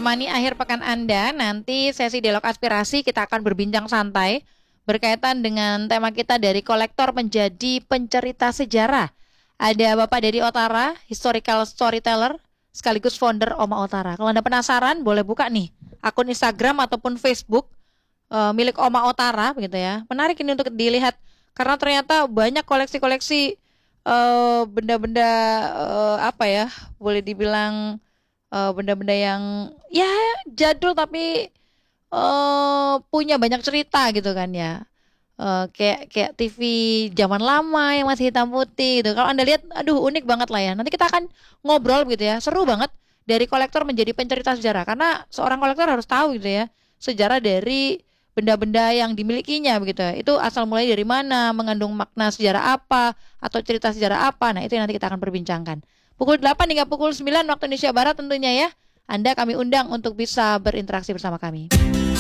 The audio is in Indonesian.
menemani akhir pekan Anda. Nanti sesi dialog aspirasi kita akan berbincang santai berkaitan dengan tema kita dari kolektor menjadi pencerita sejarah. Ada Bapak Dedi Otara, historical storyteller, sekaligus founder Oma Otara. Kalau Anda penasaran, boleh buka nih akun Instagram ataupun Facebook milik Oma Otara, begitu ya. Menarik ini untuk dilihat karena ternyata banyak koleksi-koleksi benda-benda apa ya, boleh dibilang benda-benda yang ya jadul tapi punya banyak cerita gitu kan ya. Kayak TV zaman lama yang masih hitam putih gitu. Kalau Anda lihat, aduh unik banget lah ya. Nanti kita akan ngobrol gitu ya. Seru banget dari kolektor menjadi pencerita sejarah karena seorang kolektor harus tahu gitu ya sejarah dari benda-benda yang dimilikinya begitu ya. Itu asal mulai dari mana, mengandung makna sejarah apa atau cerita sejarah apa. Nah, itu yang nanti kita akan perbincangkan. Pukul 8 hingga pukul 9 waktu Indonesia Barat tentunya ya. Anda kami undang untuk bisa berinteraksi bersama kami.